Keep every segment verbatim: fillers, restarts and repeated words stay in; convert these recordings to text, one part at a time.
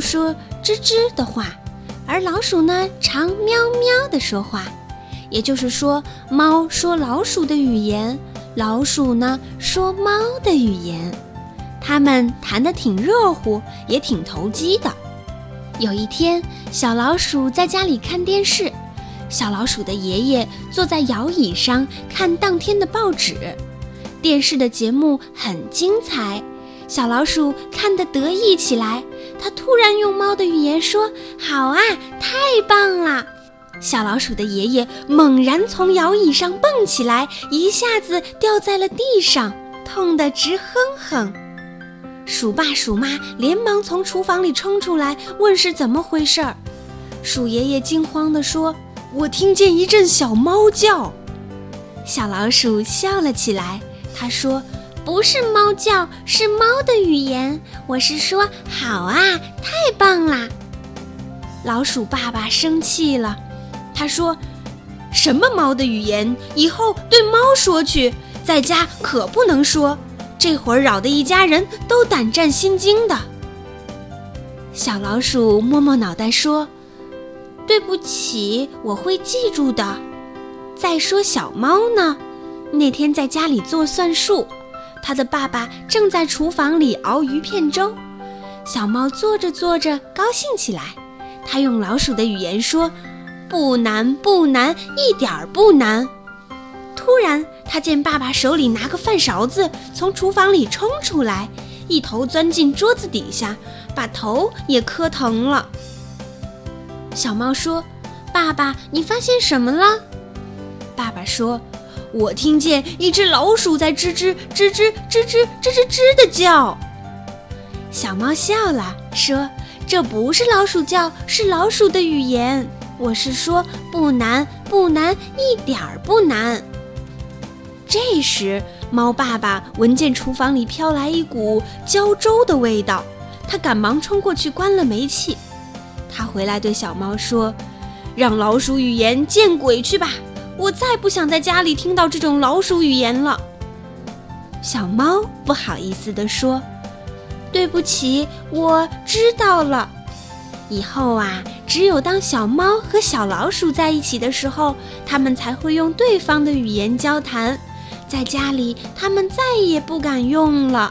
说吱吱的话，而老鼠呢常喵喵的说话。也就是说，猫说老鼠的语言，老鼠呢说猫的语言。他们谈得挺热乎，也挺投机的。有一天，小老鼠在家里看电视，小老鼠的爷爷坐在摇椅上看当天的报纸。电视的节目很精彩，小老鼠看得得意起来。他突然用猫的语言说：“好啊，太棒了！”小老鼠的爷爷猛然从摇椅上蹦起来，一下子掉在了地上，痛得直哼哼。鼠爸鼠妈连忙从厨房里冲出来，问是怎么回事儿。鼠爷爷惊慌地说：“我听见一阵小猫叫。”小老鼠笑了起来，他说：“不是猫叫，是猫的语言。我是说，好啊，太棒啦！”老鼠爸爸生气了，他说：“什么猫的语言？以后对猫说去，在家可不能说。这会儿扰得一家人都胆战心惊的。”小老鼠摸摸脑袋说：“对不起，我会记住的。再说小猫呢，那天在家里做算术，他的爸爸正在厨房里熬鱼片粥。小猫做着做着高兴起来，他用老鼠的语言说：不难不难，一点儿不难。突然他见爸爸手里拿个饭勺子从厨房里冲出来，一头钻进桌子底下，把头也磕疼了。小猫说：爸爸，你发现什么了？爸爸说：我听见一只老鼠在吱吱吱吱吱吱吱吱吱的叫。小猫笑了，说：这不是老鼠叫，是老鼠的语言。我是说不难不难，一点儿不难。这时猫爸爸闻见厨房里飘来一股焦粥的味道，他赶忙冲过去关了煤气。他回来对小猫说：让老鼠语言见鬼去吧，我再不想在家里听到这种老鼠语言了。小猫不好意思地说：对不起，我知道了。以后啊，只有当小猫和小老鼠在一起的时候，它们才会用对方的语言交谈，在家里它们再也不敢用了。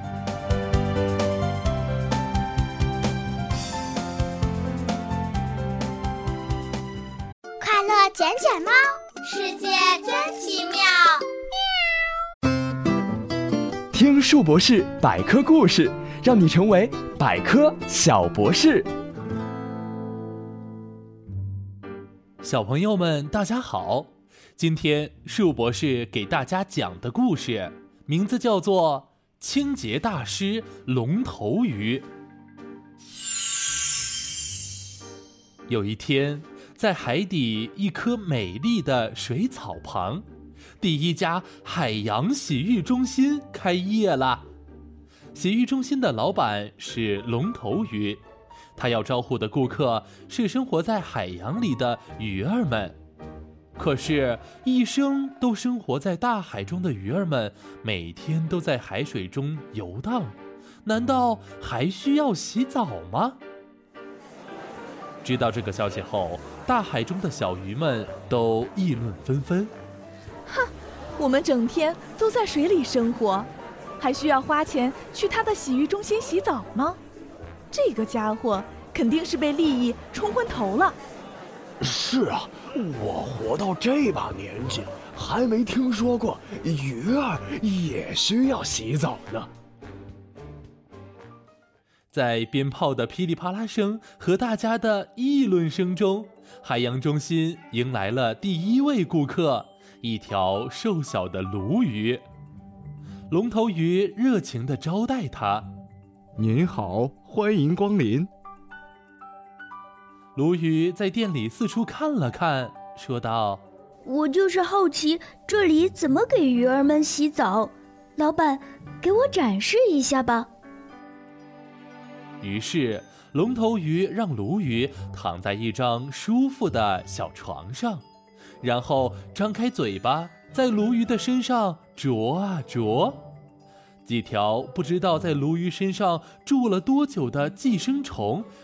快乐捡捡猫，世界真奇妙。 听树博士百科故事，让你成为百科小博士。 小朋友们大家好，今天树博士给大家讲的故事名字叫做清洁大师龙头鱼。有一天，在海底一棵美丽的水草旁，第一家海洋洗浴中心开业了。洗浴中心的老板是龙头鱼，他要招呼的顾客是生活在海洋里的鱼儿们。可是，一生都生活在大海中的鱼儿们，每天都在海水中游荡，难道还需要洗澡吗？知道这个消息后，大海中的小鱼们都议论纷纷。 哼，我们整天都在水里生活，还需要花钱去他的洗浴中心洗澡吗？这个家伙肯定是被利益冲昏头了。 是啊，我活到这把年纪，还没听说过鱼儿也需要洗澡呢。 在鞭炮的噼里啪啦声和大家的议论声中，海洋中心迎来了第一位顾客，一条瘦小的鲈鱼。龙头鱼热情地招待他： 您好，欢迎光临。 鲈鱼在店里四处看了看，说道： 我就是好奇这里怎么给鱼儿们洗澡，老板给我展示一下吧。 于是龙头鱼让鲈鱼躺在一张舒服的小床上，然后张开嘴巴在鲈鱼的身上啄啊啄。几条不知道在鲈鱼身上住了多久的寄生虫